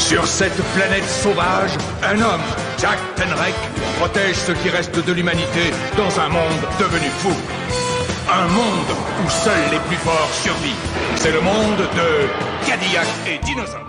Sur cette planète sauvage, un homme, Jack Tenrek, protège ce qui reste de l'humanité dans un monde devenu fou. Un monde où seuls les plus forts survivent. C'est le monde de Cadillac et Dinosaure.